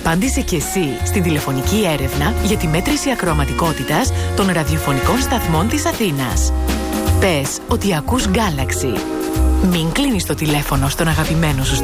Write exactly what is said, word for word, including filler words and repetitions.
Απάντησε και εσύ στην τηλεφωνική έρευνα για τη μέτρηση ακροαματικότητας των ραδιοφωνικών σταθμών της Αθήνας. Πες ότι ακούς Galaxy. Μην κλείνεις το τηλέφωνο στον αγαπημένο σου